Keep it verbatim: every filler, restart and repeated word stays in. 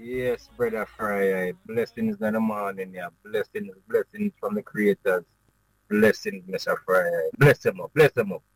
Yes, brother Fry. Blessings in the morning, yeah. Blessings, blessings from the creators. Blessings, mister Fry. Bless him up, bless him up.